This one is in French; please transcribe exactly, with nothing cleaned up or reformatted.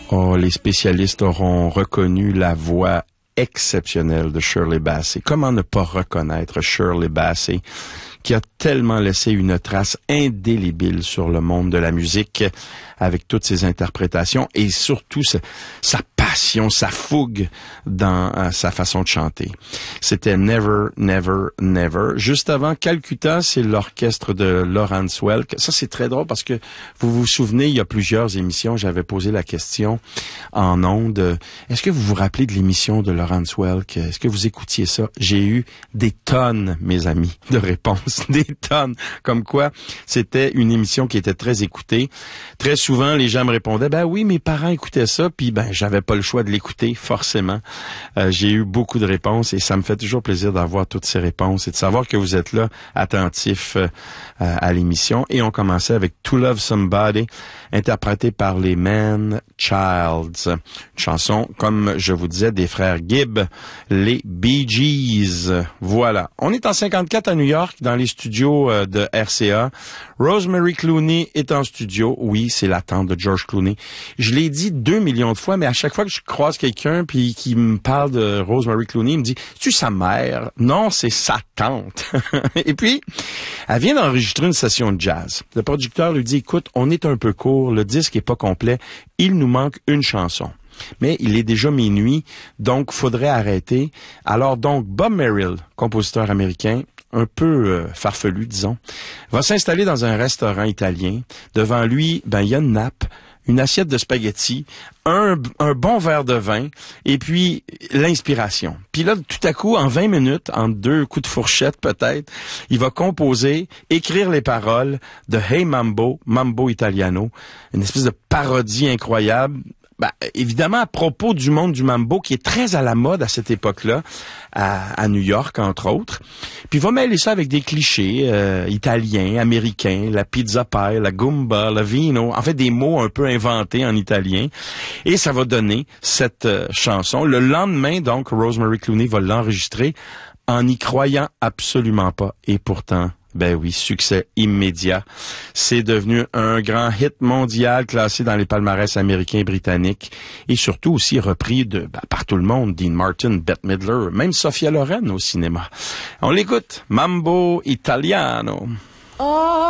Oh, les spécialistes auront reconnu la voix exceptionnelle de Shirley Bassey. Comment ne pas reconnaître Shirley Bassey, qui a tellement laissé une trace indélébile sur le monde de la musique avec toutes ses interprétations et surtout sa, sa passion, sa fougue dans euh, sa façon de chanter. C'était Never, Never, Never. Juste avant Calcutta, c'est l'orchestre de Lawrence Welk. Ça, c'est très drôle parce que vous vous souvenez, il y a plusieurs émissions, j'avais posé la question en ondes. Est-ce que vous vous rappelez de l'émission de Lawrence Welk? Est-ce que vous écoutiez ça? J'ai eu des tonnes, mes amis, de réponses. Des tonnes. Comme quoi, c'était une émission qui était très écoutée. Très souvent, les gens me répondaient, ben oui, mes parents écoutaient ça, puis ben j'avais pas le choix de l'écouter, forcément. Euh, j'ai eu beaucoup de réponses et ça me fait toujours plaisir d'avoir toutes ces réponses et de savoir que vous êtes là, attentifs euh, à l'émission. Et on commençait avec To Love Somebody, interprété par les Man Childs. Une chanson, comme je vous disais, des frères Gibb, les Bee Gees. Voilà. On est en cinquante-quatre à New York, dans les studios euh, de R C A. Rosemary Clooney est en studio. Oui, c'est la tante de George Clooney. Je l'ai dit deux millions de fois, mais à chaque fois que je croise quelqu'un puis qui me parle de Rosemary Clooney, il me dit, c'est-tu sa mère? Non, c'est sa tante. Et puis, elle vient d'enregistrer une session de jazz. Le producteur lui dit, écoute, on est un peu court, le disque est pas complet, il nous manque une chanson. Mais il est déjà minuit, donc faudrait arrêter. Alors donc, Bob Merrill, compositeur américain, un peu euh, farfelu, disons, va s'installer dans un restaurant italien. Devant lui, ben il y a une nappe, une assiette de spaghettis, un, un bon verre de vin, et puis l'inspiration. Puis là, tout à coup, en vingt minutes, en deux coups de fourchette peut-être, il va composer, écrire les paroles de Hey Mambo, Mambo Italiano, une espèce de parodie incroyable. Ben, évidemment, à propos du monde du mambo, qui est très à la mode à cette époque-là, à, à New York, entre autres. Puis il va mêler ça avec des clichés euh, italiens, américains, la pizza pie, la gumba, la vino, en fait des mots un peu inventés en italien. Et ça va donner cette euh, chanson. Le lendemain, donc, Rosemary Clooney va l'enregistrer en n'y croyant absolument pas. Et pourtant... ben oui, succès immédiat. C'est devenu un grand hit mondial classé dans les palmarès américains et britanniques et surtout aussi repris de, ben, par tout le monde, Dean Martin, Bette Midler, même Sophia Loren au cinéma. On l'écoute, Mambo Italiano. Oh.